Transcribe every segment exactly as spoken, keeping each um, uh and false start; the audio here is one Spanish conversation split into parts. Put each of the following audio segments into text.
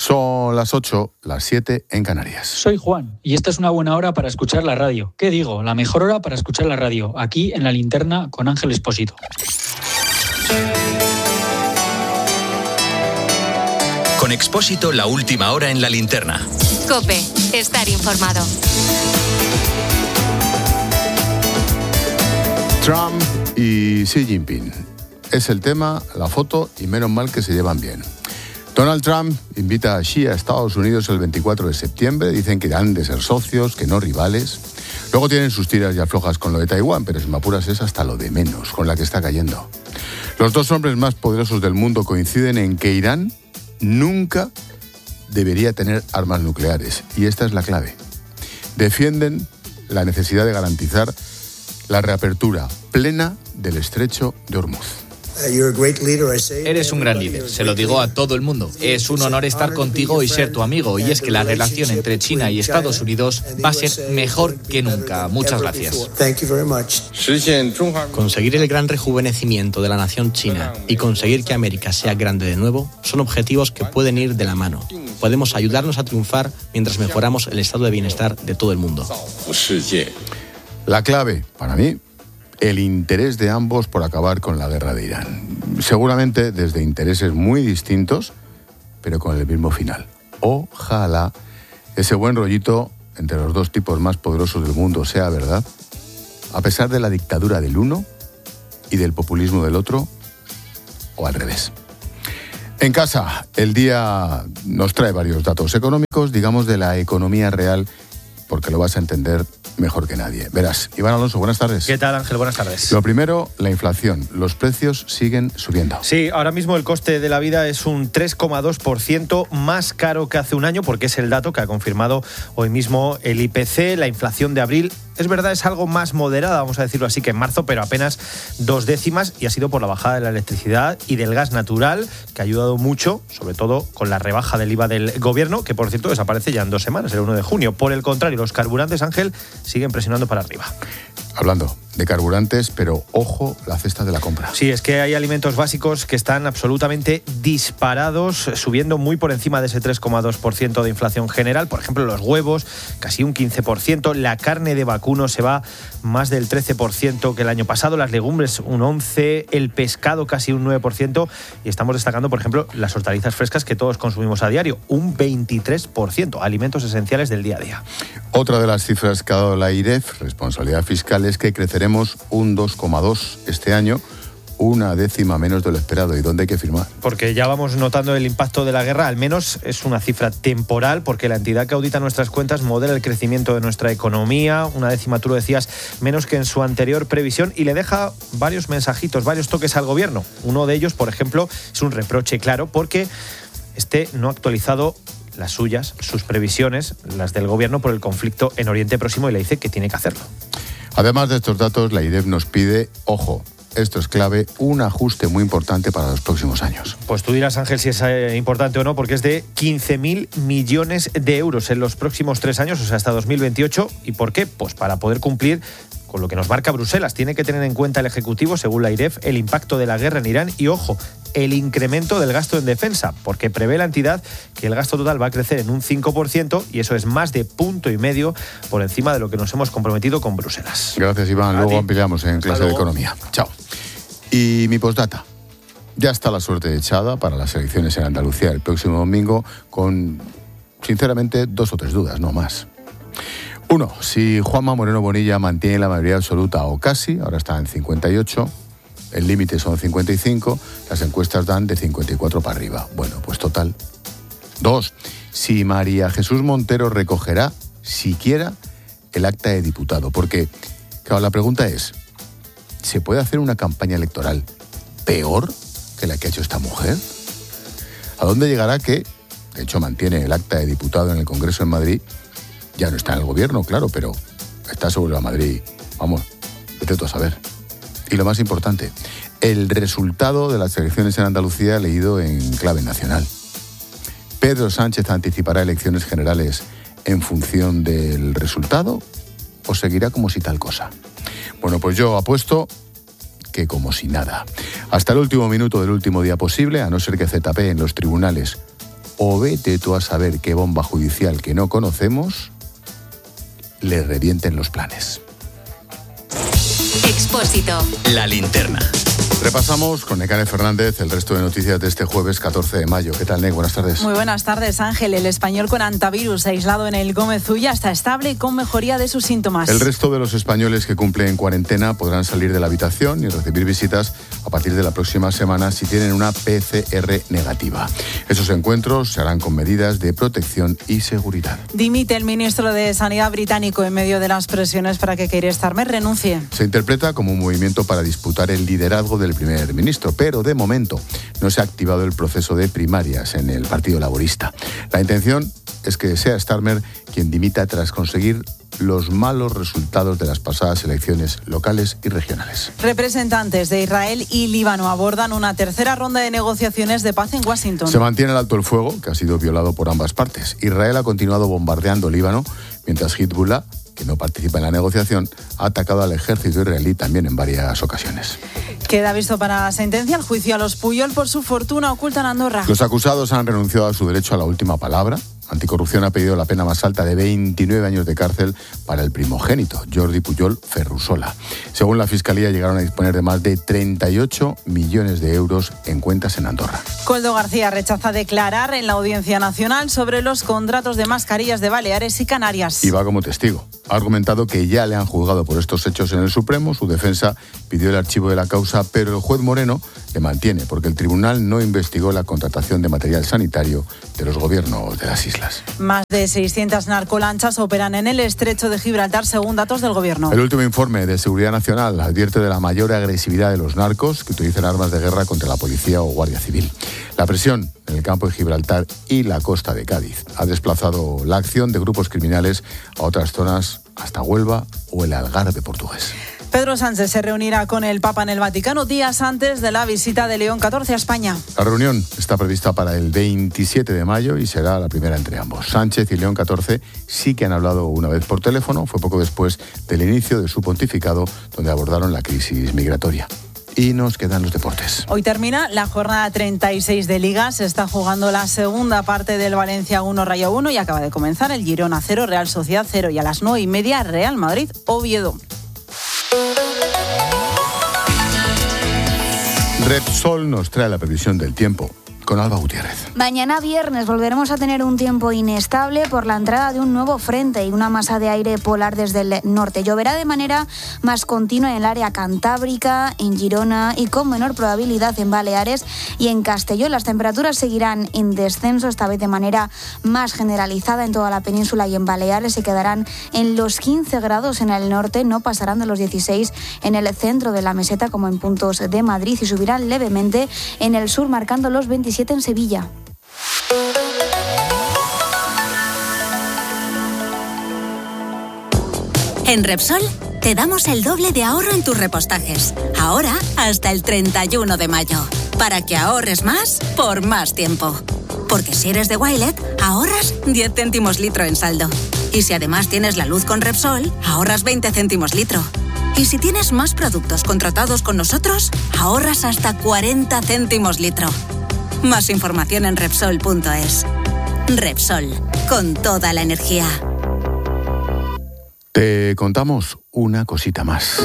Son las ocho, las siete en Canarias. Soy Juan y esta es una buena hora para escuchar la radio. ¿Qué digo? La mejor hora para escuchar la radio, aquí en La Linterna con Ángel Expósito. Con Expósito, la última hora en La Linterna. COPE, estar informado. Trump y Xi Jinping. Es el tema, la foto y menos mal que se llevan bien. Donald Trump invita a Xi a Estados Unidos el veinticuatro de septiembre. Dicen que han de ser socios, que no rivales. Luego tienen sus tiras y aflojas con lo de Taiwán, pero si me apuras es hasta lo de menos, con la que está cayendo. Los dos hombres más poderosos del mundo coinciden en que Irán nunca debería tener armas nucleares. Y esta es la clave. Defienden la necesidad de garantizar la reapertura plena del estrecho de Hormuz. Eres un gran líder, se lo digo a todo el mundo. Es un honor estar contigo y ser tu amigo. Y es que la relación entre China y Estados Unidos va a ser mejor que nunca. Muchas gracias. Conseguir el gran rejuvenecimiento de la nación china y conseguir que América sea grande de nuevo son objetivos que pueden ir de la mano. Podemos ayudarnos a triunfar mientras mejoramos el estado de bienestar de todo el mundo. La clave, para mí, el interés de ambos por acabar con la guerra de Irán. Seguramente desde intereses muy distintos, pero con el mismo final. Ojalá ese buen rollito entre los dos tipos más poderosos del mundo sea verdad, a pesar de la dictadura del uno y del populismo del otro, o al revés. En casa, el día nos trae varios datos económicos, digamos de la economía real, porque lo vas a entender mejor que nadie. Verás, Iván Alonso, buenas tardes. ¿Qué tal, Ángel? Buenas tardes. Lo primero, la inflación. Los precios siguen subiendo. Sí, ahora mismo el coste de la vida es un tres coma dos por ciento más caro que hace un año, porque es el dato que ha confirmado hoy mismo el I P C. La inflación de abril, es verdad, es algo más moderada, vamos a decirlo así, que en marzo, pero apenas dos décimas, y ha sido por la bajada de la electricidad y del gas natural, que ha ayudado mucho, sobre todo con la rebaja del I V A del gobierno, que por cierto desaparece ya en dos semanas, el uno de junio. Por el contrario, los carburantes, Ángel, siguen presionando para arriba. Hablando de carburantes, pero ojo, la cesta de la compra. Sí, es que hay alimentos básicos que están absolutamente disparados, subiendo muy por encima de ese tres coma dos por ciento de inflación general. Por ejemplo, los huevos, casi un quince por ciento. La carne de vacuno se va más del trece por ciento que el año pasado. Las legumbres, un once por ciento. El pescado, casi un nueve por ciento. Y estamos destacando, por ejemplo, las hortalizas frescas que todos consumimos a diario, un veintitrés por ciento. Alimentos esenciales del día a día. Otra de las cifras que ha dado la I R E F, responsabilidad fiscal, es que creceremos un dos coma dos este año, una décima menos de lo esperado. ¿Y dónde hay que firmar? Porque ya vamos notando el impacto de la guerra, al menos es una cifra temporal, porque la entidad que audita nuestras cuentas modela el crecimiento de nuestra economía, una décima, tú lo decías, menos que en su anterior previsión, y le deja varios mensajitos, varios toques al gobierno. Uno de ellos, por ejemplo, es un reproche claro, porque este no ha actualizado las suyas, sus previsiones, las del gobierno por el conflicto en Oriente Próximo, y le dice que tiene que hacerlo. Además de estos datos, la I R E F nos pide, ojo, esto es clave, un ajuste muy importante para los próximos años. Pues tú dirás, Ángel, si es eh, importante o no, porque es de quince mil millones de euros en los próximos tres años, o sea, hasta dos mil veintiocho. ¿Y por qué? Pues para poder cumplir con lo que nos marca Bruselas. Tiene que tener en cuenta el Ejecutivo, según la I R E F, el impacto de la guerra en Irán y, ojo, el incremento del gasto en defensa, porque prevé la entidad que el gasto total va a crecer en un cinco por ciento, y eso es más de punto y medio por encima de lo que nos hemos comprometido con Bruselas. Gracias, Iván. Luego ampliamos en clase de economía. Chao. Y mi postdata. Ya está la suerte echada para las elecciones en Andalucía el próximo domingo, con, sinceramente, dos o tres dudas, no más. Uno, si Juanma Moreno Bonilla mantiene la mayoría absoluta o casi, ahora está en cincuenta y ocho, el límite son cincuenta y cinco, las encuestas dan de cincuenta y cuatro para arriba. Bueno, pues total. Dos, si María Jesús Montero recogerá siquiera el acta de diputado, porque, claro, la pregunta es, ¿se puede hacer una campaña electoral peor que la que ha hecho esta mujer? ¿A dónde llegará que, de hecho, mantiene el acta de diputado en el Congreso en Madrid? Ya no está en el gobierno, claro, pero está sobre la Madrid. Vamos, vete tú a saber. Y lo más importante, el resultado de las elecciones en Andalucía leído en clave nacional. ¿Pedro Sánchez anticipará elecciones generales en función del resultado o seguirá como si tal cosa? Bueno, pues yo apuesto que como si nada. Hasta el último minuto del último día posible, a no ser que Z P en los tribunales o vete tú a saber qué bomba judicial que no conocemos le revienten los planes. Expósito. La linterna. Repasamos con Nekane Fernández el resto de noticias de este jueves catorce de mayo. ¿Qué tal, Nek? Buenas tardes. Muy buenas tardes, Ángel. El español con antivirus aislado en el Gómez Ulla está estable y con mejoría de sus síntomas. El resto de los españoles que cumplen cuarentena podrán salir de la habitación y recibir visitas a partir de la próxima semana si tienen una P C R negativa. Esos encuentros se harán con medidas de protección y seguridad. Dimite el ministro de Sanidad británico en medio de las presiones para que Keir Starmer renuncie. Se interpreta como un movimiento para disputar el liderazgo del primer ministro, pero de momento no se ha activado el proceso de primarias en el Partido Laborista. La intención es que sea Starmer quien dimita tras conseguir los malos resultados de las pasadas elecciones locales y regionales. Representantes de Israel y Líbano abordan una tercera ronda de negociaciones de paz en Washington. Se mantiene el alto el fuego, que ha sido violado por ambas partes. Israel ha continuado bombardeando Líbano, mientras Hezbollah, que no participa en la negociación, ha atacado al ejército israelí también en varias ocasiones. Queda visto para sentencia el juicio a los Puyol por su fortuna oculta en Andorra. Los acusados han renunciado a su derecho a la última palabra. Anticorrupción ha pedido la pena más alta de veintinueve años de cárcel para el primogénito, Jordi Pujol Ferrusola. Según la Fiscalía, llegaron a disponer de más de treinta y ocho millones de euros en cuentas en Andorra. Koldo García rechaza declarar en la Audiencia Nacional sobre los contratos de mascarillas de Baleares y Canarias. Y va como testigo. Ha argumentado que ya le han juzgado por estos hechos en el Supremo. Su defensa pidió el archivo de la causa, pero el juez Moreno le mantiene porque el tribunal no investigó la contratación de material sanitario de los gobiernos de las islas. Más de seiscientas narcolanchas operan en el estrecho de Gibraltar, según datos del gobierno. El último informe de Seguridad Nacional advierte de la mayor agresividad de los narcos que utilizan armas de guerra contra la policía o guardia civil. La presión en el campo de Gibraltar y la costa de Cádiz ha desplazado la acción de grupos criminales a otras zonas, hasta Huelva o el Algarve portugués. Pedro Sánchez se reunirá con el Papa en el Vaticano días antes de la visita de León catorce a España. La reunión está prevista para el veintisiete de mayo y será la primera entre ambos. Sánchez y León catorce sí que han hablado una vez por teléfono, fue poco después del inicio de su pontificado, donde abordaron la crisis migratoria. Y nos quedan los deportes. Hoy termina la jornada treinta y seis de Liga. Se está jugando la segunda parte del Valencia uno Rayo uno y acaba de comenzar el Girona cero, Real Sociedad cero y a las nueve y media Real Madrid Oviedo. Repsol nos trae la previsión del tiempo con Alba Gutiérrez. Mañana viernes volveremos a tener un tiempo inestable por la entrada de un nuevo frente y una masa de aire polar desde el norte. Lloverá de manera más continua en el área cantábrica, en Girona y con menor probabilidad en Baleares y en Castellón. Las temperaturas seguirán en descenso, esta vez de manera más generalizada en toda la península y en Baleares. Se quedarán en los quince grados en el norte, no pasarán de los dieciséis en el centro de la meseta como en puntos de Madrid y subirán levemente en el sur, marcando los veintisiete en Sevilla. En Repsol te damos el doble de ahorro en tus repostajes. Ahora hasta el treinta y uno de mayo. Para que ahorres más por más tiempo. Porque si eres de Wilet, ahorras diez céntimos litro en saldo. Y si además tienes la luz con Repsol, ahorras veinte céntimos litro. Y si tienes más productos contratados con nosotros, ahorras hasta cuarenta céntimos litro. Más información en Repsol punto es. Repsol, con toda la energía. Te contamos una cosita más.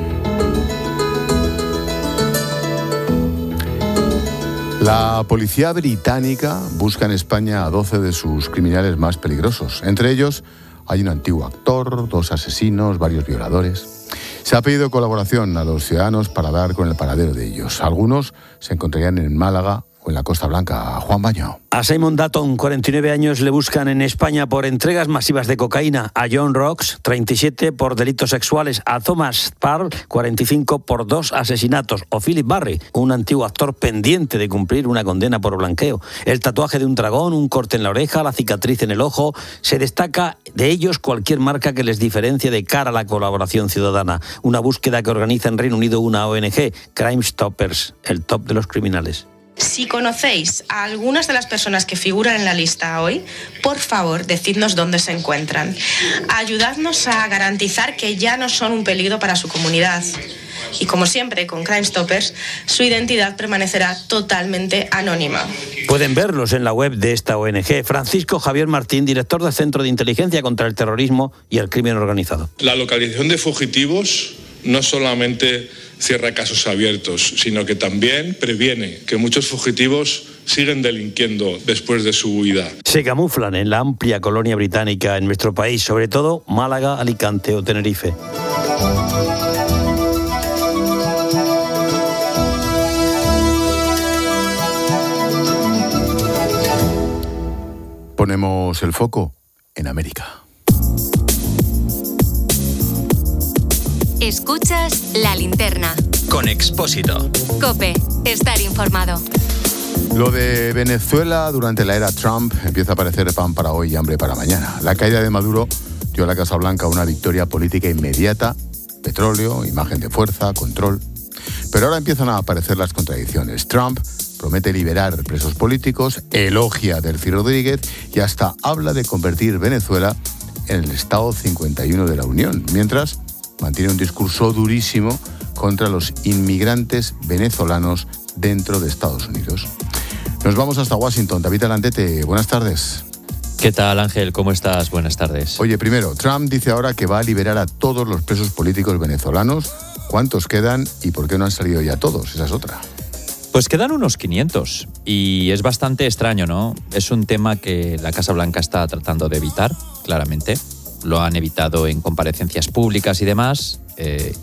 La policía británica busca en España a doce de sus criminales más peligrosos. Entre ellos hay un antiguo actor, dos asesinos, varios violadores. Se ha pedido colaboración a los ciudadanos para dar con el paradero de ellos. Algunos se encontrarían en Málaga o en la Costa Blanca. Juan Baño. A Simon Dutton, cuarenta y nueve años, le buscan en España por entregas masivas de cocaína. A John Rocks, treinta y siete, por delitos sexuales. A Thomas Parl, cuarenta y cinco, por dos asesinatos. O Philip Barry, un antiguo actor pendiente de cumplir una condena por blanqueo. El tatuaje de un dragón, un corte en la oreja, la cicatriz en el ojo. Se destaca de ellos cualquier marca que les diferencie de cara a la colaboración ciudadana. Una búsqueda que organiza en Reino Unido una O N G, Crime Stoppers, el top de los criminales. Si conocéis a algunas de las personas que figuran en la lista hoy, por favor, decidnos dónde se encuentran. Ayudadnos a garantizar que ya no son un peligro para su comunidad. y, como siempre con Crime Stoppers, su identidad permanecerá totalmente anónima. Pueden verlos en la web de esta O N G. Francisco Javier Martín, director del Centro de Inteligencia contra el Terrorismo y el Crimen Organizado. La localización de fugitivos no solamente cierra casos abiertos, sino que también previene que muchos fugitivos siguen delinquiendo después de su huida. Se camuflan en la amplia colonia británica en nuestro país, sobre todo Málaga, Alicante o Tenerife. Ponemos el foco en América. Escuchas La Linterna. Con Expósito. COPE. Estar informado. Lo de Venezuela durante la era Trump empieza a parecer pan para hoy y hambre para mañana. La caída de Maduro dio a la Casa Blanca una victoria política inmediata. Petróleo, imagen de fuerza, control. Pero ahora empiezan a aparecer las contradicciones. Trump promete liberar presos políticos, elogia a Delcy Rodríguez y hasta habla de convertir Venezuela en el Estado cincuenta y uno de la Unión, mientras mantiene un discurso durísimo contra los inmigrantes venezolanos dentro de Estados Unidos. Nos vamos hasta Washington. David Alandete, buenas tardes. ¿Qué tal, Ángel? ¿Cómo estás? Buenas tardes. Oye, primero, Trump dice ahora que va a liberar a todos los presos políticos venezolanos. ¿Cuántos quedan y por qué no han salido ya todos? Esa es otra. Pues quedan unos quinientos y es bastante extraño, ¿no? Es un tema que la Casa Blanca está tratando de evitar, claramente. Lo han evitado en comparecencias públicas y demás. Eh,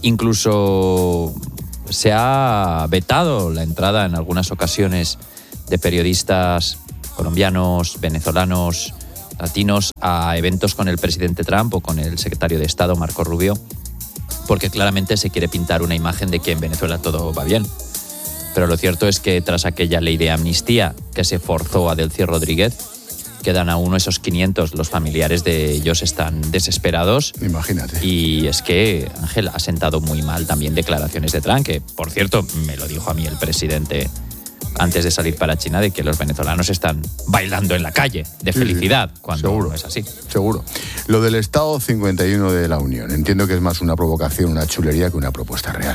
incluso se ha vetado la entrada en algunas ocasiones de periodistas colombianos, venezolanos, latinos a eventos con el presidente Trump o con el secretario de Estado, Marco Rubio, porque claramente se quiere pintar una imagen de que en Venezuela todo va bien. Pero lo cierto es que tras aquella ley de amnistía que se forzó a Delcy Rodríguez, quedan aún esos quinientos, los familiares de ellos están desesperados. Imagínate. Y es que, Ángel, ha sentado muy mal también declaraciones de Trump, que, por cierto, me lo dijo a mí el presidente antes de salir para China, de que los venezolanos están bailando en la calle de felicidad, sí, cuando seguro, no es así. Seguro. Lo del Estado cincuenta y uno de la Unión, entiendo que es más una provocación, una chulería que una propuesta real.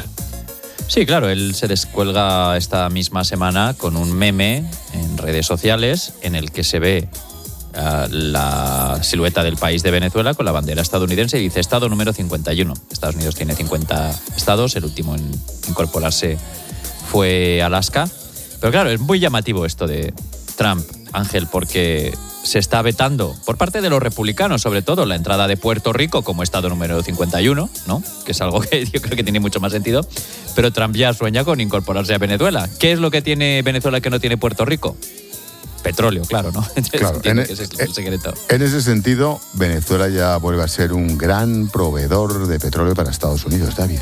Sí, claro, él se descuelga esta misma semana con un meme en redes sociales en el que se ve uh, la silueta del país de Venezuela con la bandera estadounidense y dice Estado número cincuenta y uno. Estados Unidos tiene cincuenta estados, el último en incorporarse fue Alaska. Pero claro, es muy llamativo esto de Trump, Ángel, porque se está vetando por parte de los republicanos, sobre todo, la entrada de Puerto Rico como estado número cincuenta y uno, ¿no? Que es algo que yo creo que tiene mucho más sentido. Pero Trump ya sueña con incorporarse a Venezuela. ¿Qué es lo que tiene Venezuela que no tiene Puerto Rico? Petróleo, claro, ¿no? Entonces, claro, en, que ese es el secreto. En ese sentido, Venezuela ya vuelve a ser un gran proveedor de petróleo para Estados Unidos, David.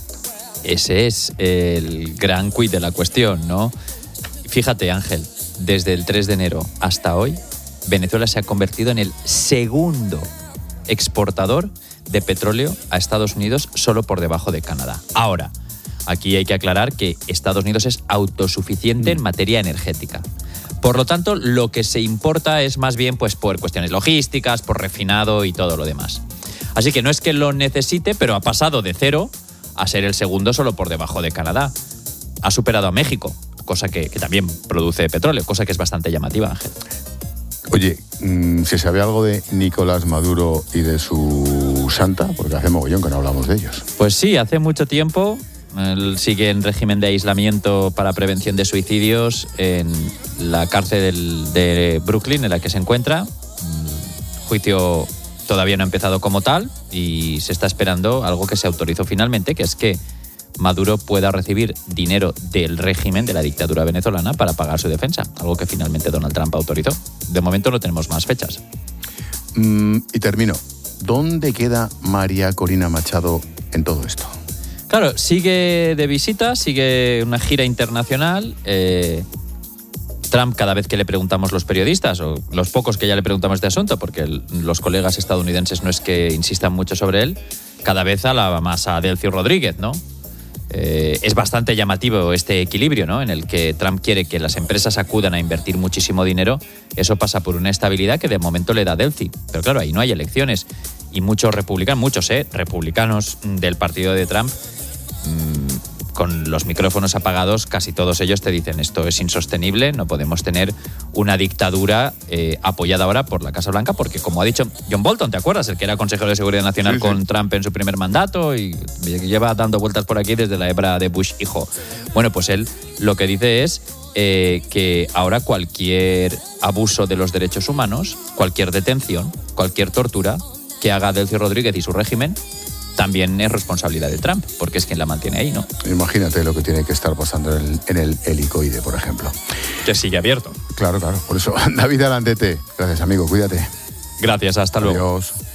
Ese es el gran quid de la cuestión, ¿no? Fíjate, Ángel, desde el tres de enero hasta hoy, Venezuela se ha convertido en el segundo exportador de petróleo a Estados Unidos, solo por debajo de Canadá. Ahora, aquí hay que aclarar que Estados Unidos es autosuficiente en materia energética. Por lo tanto, lo que se importa es más bien pues, por cuestiones logísticas, por refinado y todo lo demás. Así que no es que lo necesite, pero ha pasado de cero a ser el segundo solo por debajo de Canadá. Ha superado a México, cosa que, que también produce petróleo, cosa que es bastante llamativa, Ángel. Oye, ¿se sabe algo de Nicolás Maduro y de su santa? Porque hace mogollón que no hablamos de ellos. Pues sí, hace mucho tiempo. Él sigue en régimen de aislamiento para prevención de suicidios en la cárcel de Brooklyn en la que se encuentra. El juicio todavía no ha empezado como tal y se está esperando algo que se autorizó finalmente, que es que Maduro pueda recibir dinero del régimen de la dictadura venezolana para pagar su defensa, algo que finalmente Donald Trump autorizó. De momento no tenemos más fechas. Mm, y termino. ¿Dónde queda María Corina Machado en todo esto? Claro, sigue de visita, sigue una gira internacional. Eh, Trump, cada vez que le preguntamos los periodistas, o los pocos que ya le preguntamos de asunto, porque el, los colegas estadounidenses no es que insistan mucho sobre él, cada vez alaba más a Delcy Rodríguez, ¿no? Eh, es bastante llamativo este equilibrio, ¿no? En el que Trump quiere que las empresas acudan a invertir muchísimo dinero. Eso pasa por una estabilidad que de momento le da Delcy. Pero claro, ahí no hay elecciones. Y muchos republicanos, muchos, ¿eh? republicanos del partido de Trump, mmm, con los micrófonos apagados, casi todos ellos te dicen esto es insostenible, no podemos tener una dictadura eh, apoyada ahora por la Casa Blanca, porque como ha dicho John Bolton, ¿te acuerdas? El que era consejero de Seguridad Nacional sí, con sí. Trump en su primer mandato y lleva dando vueltas por aquí desde la época de Bush hijo. Bueno, pues él lo que dice es eh, que ahora cualquier abuso de los derechos humanos, cualquier detención, cualquier tortura que haga Delcy Rodríguez y su régimen, también es responsabilidad de Trump, porque es quien la mantiene ahí, ¿no? Imagínate lo que tiene que estar pasando en el, en el helicoide, por ejemplo. Que sigue abierto. Claro, claro. Por eso, David Alandete. Gracias, amigo. Cuídate. Gracias. Hasta luego. Adiós.